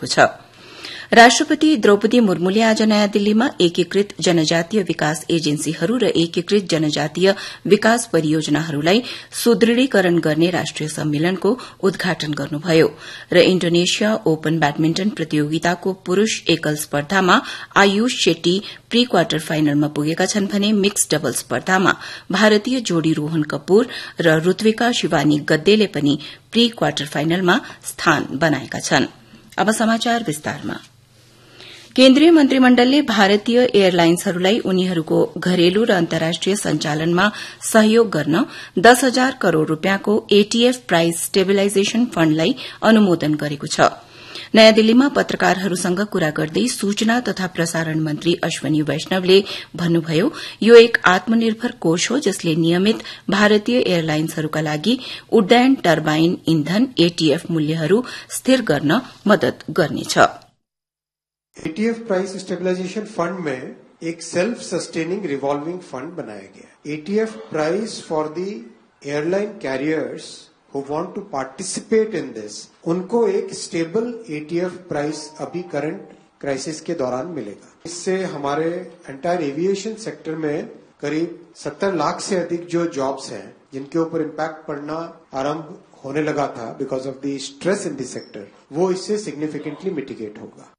गरेको छ। राष्ट्रपति द्रौपदी मुर्मुले आज नयाँ दिल्लीमा एकीकृत जनजातीय विकास एजेन्सीहरू र एकीकृत जनजातीय विकास परियोजनाहरूलाई सुदृढीकरण गर्ने राष्ट्रिय सम्मेलनको उद्घाटन गर्नुभयो र इण्डोनेशिया ओपन ब्याडमिन्टन प्रतियोगिताको पुरूष एकल स्पर्धामा आयुष शेट्टी प्री क्वार्टर फाइनलमा पुगेका छन् भने मिक्स डबल स्पर्धामा भारतीय जोड़ी रोहन कपूर र ऋत्विका शिवानी गद्देले पनि प्री क्वार्टर फाइनलमा स्थान बनाएका छन्। अब समाचार विस्तारमा। केन्द्रीय मन्त्रीमण्डलले भारतीय एयरलाइन्सहरूलाई उनीहरूको घरेलु र अन्तर्राष्ट्रिय सञ्चालनमा सहयोग गर्न 10,000 करोड़ रूपियाँको एटीएफ प्राइस स्टेबिलाइजेशन फण्डलाई अनुमोदन गरेको छ। नयाँ दिल्लीमा पत्रकारहरूसँग कुरा गर्दै सूचना तथा प्रसारण मन्त्री अश्वनी वैष्णवले भन्नुभयो, यो एक आत्मनिर्भर कोष हो जसले नियमित भारतीय एयरलाइन्सहरूका लागि उड्डयन टर्बाइन इन्धन एटीएफ मूल्यहरू स्थिर गर्न मदत गर्नेछ। एटीएफ प्राइस स्टेबलाइजेशन फंड में एक सेल्फ सस्टेनिंग रिवॉल्विंग फंड बनाया गया। ETF price for the airline carriers who want two participate in this, उनको एक स्टेबल एटीएफ प्राइस अभी करंट क्राइसिस के दौरान मिलेगा। इससे हमारे एंटायर एविएशन सेक्टर में करीब 70 लाख से अधिक जो जॉब्स हैं जिनके ऊपर इम्पैक्ट पड़ना आरंभ होने लगा था because of the stress in the sector, वो इससे सिग्निफिकेंटली मिटिगेट होगा।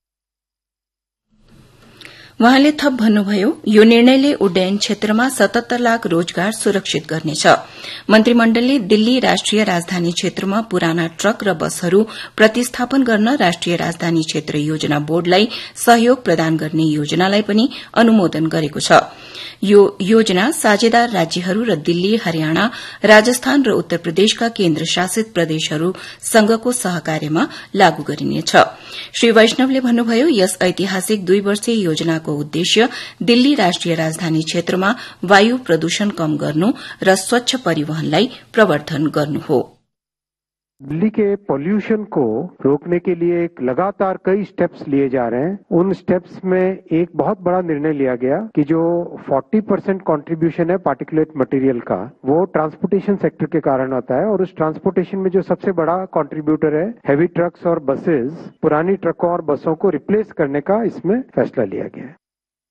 वहाँले थप भन्नुभयो, यो निर्णयले उड्डयन क्षेत्रमा 77 लाख रोजगार सुरक्षित गर्नेछ। मन्त्रीमण्डलले दिल्ली राष्ट्रिय राजधानी क्षेत्रमा पुराना ट्रक र बसहरू प्रतिस्थापन गर्न राष्ट्रिय राजधानी क्षेत्र योजना बोर्डलाई सहयोग प्रदान गर्ने योजनालाई पनि अनुमोदन गरेको छ। यो योजना साझेदार राज्यहरू र दिल्ली, हरियाणा, राजस्थान र उत्तर प्रदेशका केन्द्रशासित प्रदेशहरूसँगको सहकार्यमा लागू गरिनेछ। श्री वैष्णवले भन्नुभयो, यस ऐतिहासिक 2 वर्षीय योजनाको उद्देश्य दिल्ली राष्ट्रिय राजधानी क्षेत्रमा वायु प्रदूषण कम गर्नु र स्वच्छ परिवहनलाई प्रवर्धन गर्नु हो। दिल्ली के पोल्यूशन को रोकने के लिए एक लगातार कई स्टेप्स लिए जा रहे हैं। उन स्टेप्स में एक बहुत बड़ा निर्णय लिया गया कि जो 40% कंट्रीब्यूशन है पार्टिकुलेट मटेरियल का, वो ट्रांसपोर्टेशन सेक्टर के कारण आता है और उस ट्रांसपोर्टेशन में जो सबसे बड़ा कंट्रीब्यूटर है हेवी ट्रक्स और बसेस, पुरानी ट्रकों और बसों को रिप्लेस करने का इसमें फैसला लिया गया है।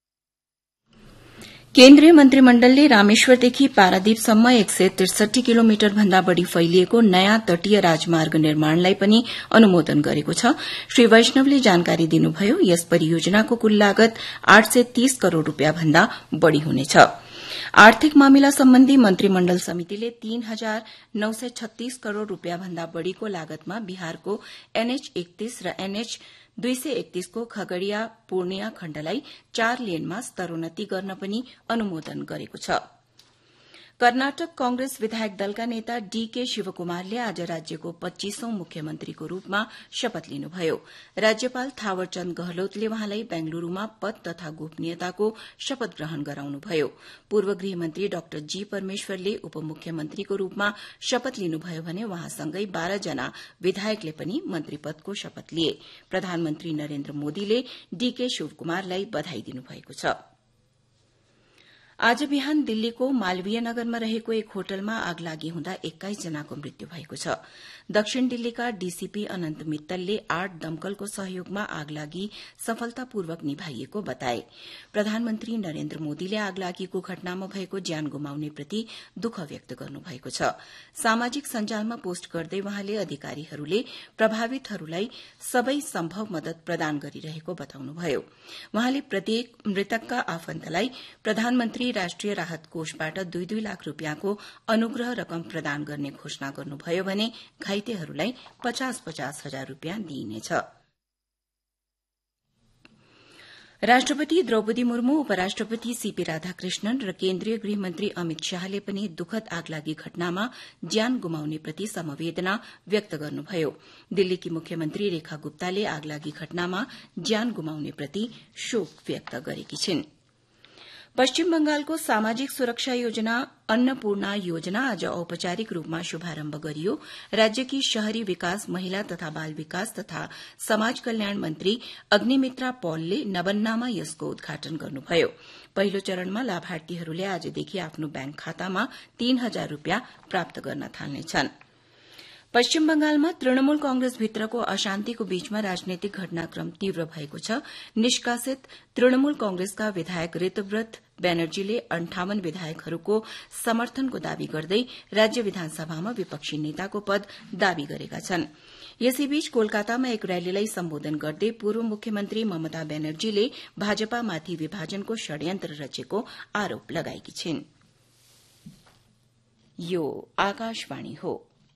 केन्द्रीय मन्त्रीमण्डलले रामेश्वरदेखि पारादीपसम्म 163 किलोमिटर भन्दा बढ़ी फैलिएको नयाँ तटीय राजमार्ग निर्माणलाई पनि अनुमोदन गरेको छ। श्री वैष्णवले जानकारी दिनुभयो, यस परियोजनाको कुल लागत 830 करोड़ रूपियाँ भन्दा बढ़ी हुनेछ। आर्थिक मामिला सम्बन्धी मन्त्रीमण्डल समितिले 3,936 करोड़ रूपियाँ भन्दा बढ़ीको लागतमा बिहारको NH31 र NH 231 को खगड़िया पूर्णिया खण्डलाई 4 लेनमा स्तरोन्नति गर्न पनि अनुमोदन गरेको छ। कर्नाटक कांग्रेस विधायक दलका नेता डीके शिवकुमारले आज राज्यको 25औं मुख्यमन्त्रीको रूपमा शपथ लिनुभयो। राज्यपाल थावरचन्द गहलोतले वहाँलाई बेंगलुरूमा पद तथा गोपनीयताको शपथ ग्रहण गराउनुभयो। पूर्व गृहमन्त्री डाक्टर जी परमेश्वरले उपमुख्यमन्त्रीको रूपमा शपथ लिनुभयो भने वहाँसँगै 12 जना विधायकले पनि मन्त्री पदको शपथ लिए। प्रधानमन्त्री नरेन्द्र मोदीले डीके शिवकुमारलाई बधाई दिनुभएको छ। आज बिहान दिल्लीको मालवीय नगरमा रहेको एक होटलमा आगलागी हुँदा 21 जनाको मृत्यु भएको छ। दक्षिण दिल्लीका डीसीपी अनन्त मित्तलले 8 दमकलको सहयोगमा आगलागी सफलतापूर्वक निभाइएको बताए। प्रधानमन्त्री नरेन्द्र मोदीले आगलागीको घटनामा भएको ज्यान गुमाउनेप्रति दुःख व्यक्त गर्नुभएको छ। सामाजिक सञ्जालमा पोस्ट गर्दै वहाँले अधिकारीहरूले प्रभावितहरूलाई सबै सम्भव मदत प्रदान गरिरहेको बताउनुभयो। वहाँले प्रत्येक मृतकका आफन्तलाई प्रधानमन्त्री राष्ट्रिय राहत कोषबाट 2-2 लाख रूपियाँको अनुग्रह रकम प्रदान गर्ने घोषणा गर्नुभयो भने घाइतेहरूलाई 50-50 हजार रूपियाँ दिइनेछ। राष्ट्रपति द्रौपदी मुर्मू, उपराष्ट्रपति सीपी राधाकृष्णन र केन्द्रीय गृहमन्त्री अमित शाहले पनि दुखद आगलागी घटनामा ज्यान गुमाउनेप्रति समवेदना व्यक्त गर्नुभयो। दिल्लीकी मुख्यमन्त्री रेखा गुप्ताले आगलागी घटनामा ज्यान गुमाउनेप्रति शोक व्यक्त गरेकी छिन्। पश्चिम बंगालको सामाजिक सुरक्षा योजना अन्नपूर्णा योजना आज औपचारिक रूपमा शुभारम्भ गरियो। राज्यकी शहरी विकास, महिला तथा बाल विकास तथा समाज कल्याण मन्त्री अग्निमित्रा पौलले नबन्नामा यसको उद्घाटन गर्नुभयो। पहिलो चरणमा लाभार्थीहरूले आजदेखि आफ्नो ब्याङ्क खातामा 3,000 रूपियाँ प्राप्त गर्न थाल्नेछन्। पश्चिम बंगालमा तृणमूल कांग्रेस भित्रको अशान्तिको बीचमा राजनैतिक घटनाक्रम तीव्र भएको छ। निष्कासित तृणमूल कांग्रेसका विधायक ऋतव्रत ब्यानर्जीले 58 विधायकहरूको समर्थनको दावी गर्दै राज्य विधानसभामा विपक्षी नेताको पद दावी गरेका छन्। यसैबीच कोलकातामा एक रैलीलाई सम्बोधन गर्दै पूर्व मुख्यमन्त्री ममता ब्यानर्जीले भाजपामाथि विभाजनको षड्यन्त्र रचेको आरोप लगाएकी छिन्। यो आकाशवाणी हो।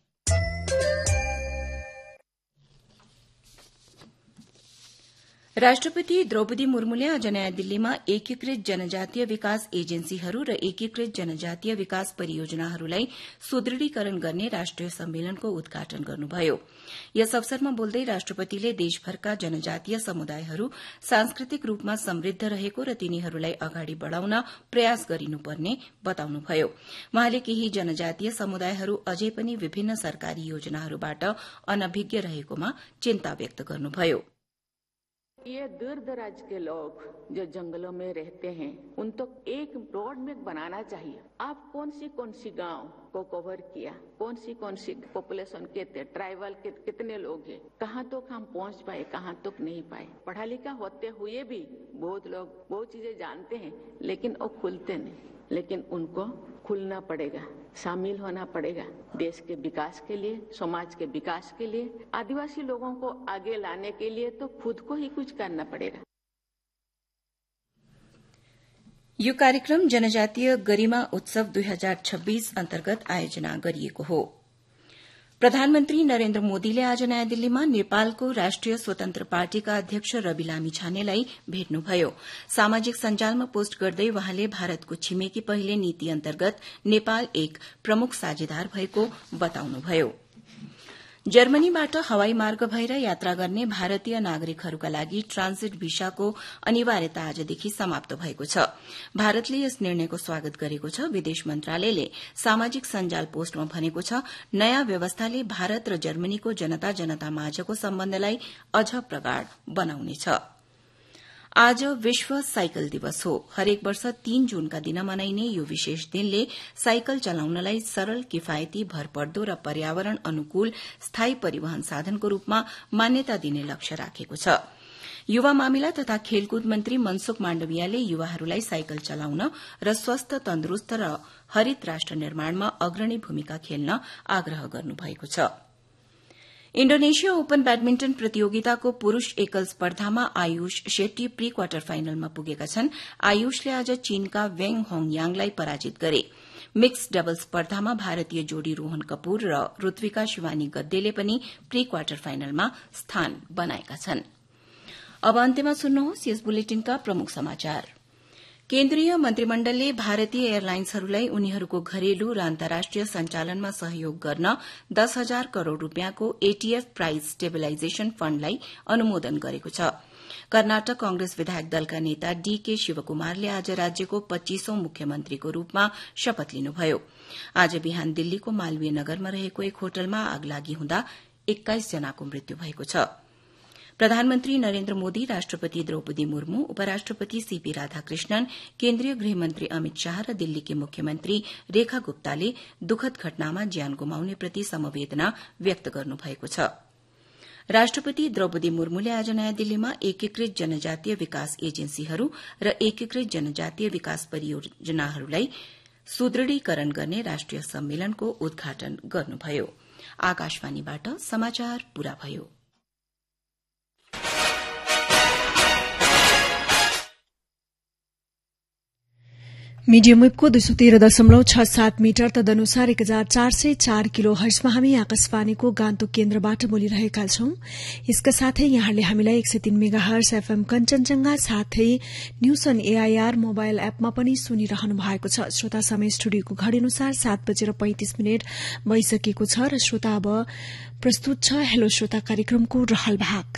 राष्ट्रपति द्रौपदी मुर्मुले आज नयाँ दिल्लीमा एकीकृत जनजातीय विकास एजेन्सीहरू र एकीकृत जनजातीय विकास परियोजनाहरूलाई सुदृढीकरण गर्ने राष्ट्रिय सम्मेलनको उद्घाटन गर्नुभयो। यस अवसरमा बोल्दै राष्ट्रपतिले देशभरका जनजातीय समुदायहरू सांस्कृतिक रूपमा समृद्ध रहेको र तिनीहरूलाई अगाडि बढ़ाउन प्रयास गरिनुपर्ने बताउनुभयो। वहाँले केही जनजातीय समुदायहरू अझै पनि विभिन्न सरकारी योजनाहरूबाट अनभिज्ञ रहेकोमा चिन्ता व्यक्त गर्नुभयो। ये दूर दराज के लोग जो जंगलों में रहते हैं उन तक एक रोड मैप बनाना चाहिए। आप कौन सी गांव को कवर किया, कौन सी पॉपुलेशन के ट्राइबल के कितने लोग हैं, कहाँ तक हम पहुँच पाए, कहाँ तक नहीं पाए। पढ़ा लिखा होते हुए भी बहुत लोग बहुत चीजें जानते हैं लेकिन वो खुलते नहीं, लेकिन उनको खुलना पड़ेगा, शामिल होना पड़ेगा देश के विकास के लिए, समाज के विकास के लिए, आदिवासी लोगों को आगे लाने के लिए तो खुद को ही कुछ करना पड़ेगा। यो कार्यक्रम जनजातीय गरिमा उत्सव 2026 अन्तर्गत आयोजना गरिएको हो। प्रधानमन्त्री नरेन्द्र मोदीले आज नयाँ दिल्लीमा नेपालको राष्ट्रिय स्वतन्त्र पार्टीका अध्यक्ष रवि लामिछानेलाई भेट्नुभयो। सामाजिक सञ्जालमा पोस्ट गर्दै वहाँले भारतको छिमेकी पहिले नीति अन्तर्गत नेपाल एक प्रमुख साझेदार भएको बताउनुभयो। जर्मनीबाट हवाई मार्ग भएर यात्रा गर्ने भारतीय नागरिकहरूका लागि ट्रान्जिट भिसाको अनिवार्यता आजदेखि समाप्त भएको छ। भारतले यस निर्णयको स्वागत गरेको छ। विदेश मन्त्रालयले सामाजिक सञ्जाल पोस्टमा भनेको छ, नयाँ व्यवस्थाले भारत र जर्मनीको जनता जनता माझको सम्बन्धलाई अझ प्रगाढ़ बनाउनेछ। आज विश्व साइकल दिवस हो। हरेक वर्ष 3 जूनका दिन मनाइने यो विशेष दिनले साइकल चलाउनलाई सरल, किफायती, भरपर्दो र पर्यावरण अनुकूल स्थायी परिवहन साधनको रूपमा मान्यता दिने लक्ष्य राखेको छ। युवा मामिला तथा खेलकुद मन्त्री मनसुख माण्डवियाले युवाहरूलाई साइकल चलाउन र स्वस्थ, तन्दुरूस्त र हरित राष्ट्र निर्माणमा अग्रणी भूमिका खेल्न आग्रह गर्नुभएको छ। इण्डोनेशिया ओपन ब्याडमिन्टन प्रतियोगिताको पुरूष एकल स्पर्धामा आयुष शेट्टी प्री क्वार्टर फाइनलमा पुगेका छन्। आयुषले आज चीनका वेङ होङयाङलाई पराजित गरे। मिक्स डबल स्पर्धामा भारतीय जोड़ी रोहन कपूर र ऋत्विका शिवानी गद्देले पनि प्री क्वार्टर फाइनलमा स्थान बनाएका छन्। अब अन्त्यमा सुन्नुहोस् यस बुलेटिनका प्रमुख समाचार। केन्द्रीय मन्त्रीमण्डलले भारतीय एयरलाइन्सहरूलाई उनीहरूको घरेलु र अन्तर्राष्ट्रिय सञ्चालनमा सहयोग गर्न 10,000 करोड़ रूपियाँको एटीएफ प्राइस स्टेबलाइजेशन फण्डलाई अनुमोदन गरेको छ। कर्नाटक कांग्रेस विधायक दलका नेता डीके शिवकुमारले आज राज्यको 25औं मुख्यमन्त्रीको रूपमा शपथ लिनुभयो। आज बिहान दिल्लीको मालवीय नगरमा रहेको एक होटलमा आगलागी हुँदा 21 जनाको मृत्यु भएको छ। प्रधानमन्त्री नरेन्द्र मोदी, राष्ट्रपति द्रौपदी मुर्मू, उपराष्ट्रपति सीपी राधाकृष्णन, केन्द्रीय गृहमन्त्री अमित शाह र दिल्लीकी मुख्यमन्त्री रेखा गुप्ताले दुखद घटनामा ज्यान गुमाउनेप्रति समवेदना व्यक्त गर्नुभएको छ। राष्ट्रपति द्रौपदी मुर्मुले आज नयाँ दिल्लीमा एकीकृत जनजातीय विकास एजेन्सीहरू र एकीकृत जनजातीय विकास परियोजनाहरूलाई सुदृढीकरण गर्ने राष्ट्रिय सम्मेलनको उद्घाटन गर्नुभयो। आकाशवाणीबाट समाचार पूरा भयो। मीडियम वेबको 213.67 मीटर तदनुसार 1404 किलो हर्जमा हामी आकाशवाणीको गान्तोक केन्द्रबाट बोलिरहेका छौं। यसका साथै यहाँले हामीलाई 103 मेगा हर्ज एफएम कञ्चनजंघा साथै न्यूज अन एआईआर मोबाइल एपमा पनि सुनिरहनु भएको छ। श्रोता समय स्टुडियोको घड़ी अनुसार 7:35 भइसकेको छ र श्रोता अब प्रस्तुत छ हेलो श्रोता कार्यक्रमको रहल भाग।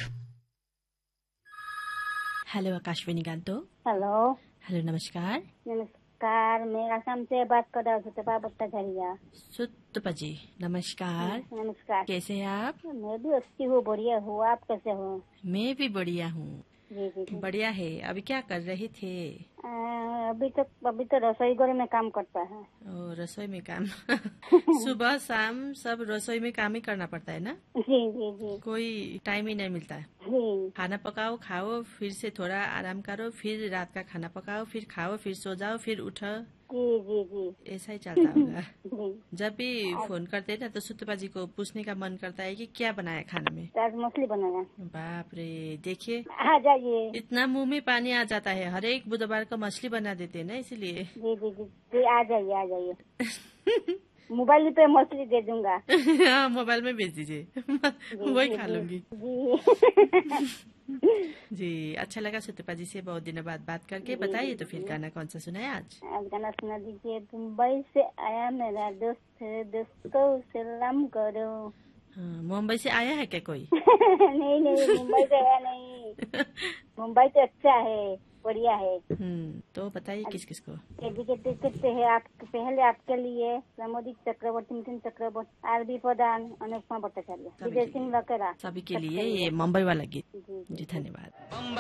हेलो आकाशवाणी गान्तोक। हेलो नमस्कार। नमस्कार, मैं असम से बात कर रहा हूँ, सुतपा भट्टाचार्य। सुतपा जी नमस्कार। नमस्कार, कैसे हैं आप? मैं भी अच्छी हूँ, बढ़िया हूँ। आप कैसे हो? मैं भी बढ़िया हूँ। जी। बढ़िया है। अभी क्या कर रहे थे? अभी तो रसोई घर में काम करता है। ओ, रसोई में काम सुबह शाम सब रसोई में काम ही करना पड़ता है ना? जी जी जी। कोई टाइम ही नहीं मिलता है। जी। खाना पकाओ, खाओ, फिर से थोड़ा आराम करो, फिर रात का खाना पकाओ, फिर खाओ, फिर सो जाओ, फिर उठो। जी जी जी। ऐसा ही चलता होगा। जी। जब भी फोन करते हैं ना तो सुतपा जी को पूछने का मन करता है कि क्या बनाया खाना में। आज मछली बनाया। बाप रे, देखिए आ जाइए। इतना मुंह में पानी आ जाता है। हर एक बुधवार को मछली बना देते हैं ना, इसलिए। जी जी जी जी, आ जाइए मोबाइल पे मछली दे दूंगा। हाँ, मोबाइल में भेज दीजिए, वही खा लूंगी। जी, अच्छा लगा सुतपा जी से बहुत दिनों बाद बात करके। बताइए तो फिर गाना कौन सा सुना है आज? गाना सुना दीजिए। मुंबई से आया मेरा दोस्त, दोस्त को सलाम करो। मुंबई से आया है क्या कोई? नहीं मुंबई से आया नहीं। मुंबई तो अच्छा है, बढ़िया है। तो बताइए किस किस को? डेडिकेटेड है आप, पहले आपके लिए प्रमोदित चक्रवर्ती, मिथुन चक्रवर्ती, आरबी प्रधान, अनुपमा भट्टाचार्य, विजय सिंह लकेरा, सभी के लिए ये मुंबई वाला गीत। जी धन्यवाद।